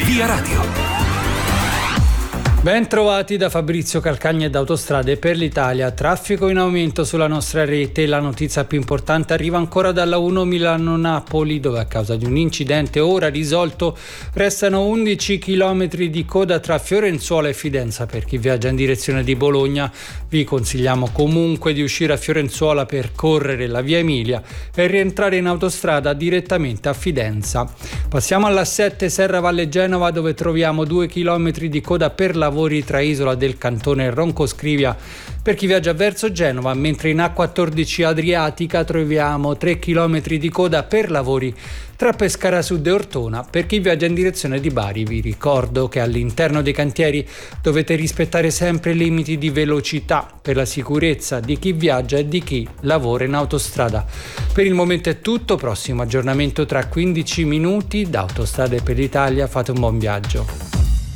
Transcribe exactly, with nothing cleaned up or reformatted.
Via Radio. Ben trovati da Fabrizio Calcagna ed Autostrade per l'Italia. Traffico in aumento sulla nostra rete. La notizia più importante arriva ancora dalla uno Milano-Napoli, dove a causa di un incidente ora risolto restano undici chilometri di coda tra Fiorenzuola e Fidenza per chi viaggia in direzione di Bologna. Vi consigliamo comunque di uscire a Fiorenzuola, percorrere la via Emilia e rientrare in autostrada direttamente a Fidenza. Passiamo all'A sette Serra Valle Genova, dove troviamo due chilometri di coda per lavori tra Isola del Cantone e Ronco Scrivia per chi viaggia verso Genova, mentre in A quattordici Adriatica troviamo tre chilometri di coda per lavori tra Pescara Sud e Ortona per chi viaggia in direzione di Bari. Vi ricordo che all'interno dei cantieri dovete rispettare sempre i limiti di velocità per la sicurezza di chi viaggia e di chi lavora in autostrada. Per il momento è tutto, prossimo aggiornamento tra quindici minuti. Da Autostrade per l'Italia fate un buon viaggio.